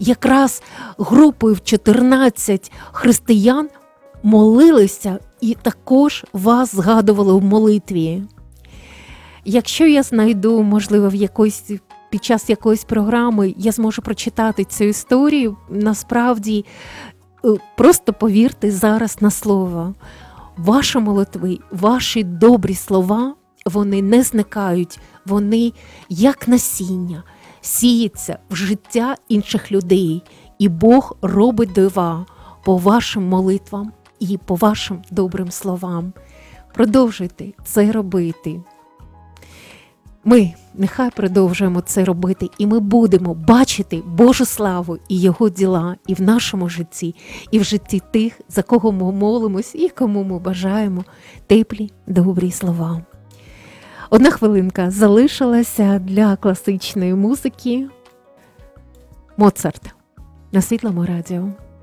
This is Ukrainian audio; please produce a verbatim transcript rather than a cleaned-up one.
якраз групою в чотирнадцять християн молилися і також вас згадували в молитві. Якщо я знайду, можливо, в якоїсь, під час якоїсь програми, я зможу прочитати цю історію, насправді, просто повірте зараз на слово. Ваші молитви, ваші добрі слова, вони не зникають, вони як насіння, сіються в життя інших людей. І Бог робить дива по вашим молитвам і по вашим добрим словам. Продовжуйте це робити. Ми нехай продовжуємо це робити, і ми будемо бачити Божу славу і Його діла і в нашому житті, і в житті тих, за кого ми молимось і кому ми бажаємо теплі, добрі слова. Одна хвилинка залишилася для класичної музики. Моцарт на Світлому радіо.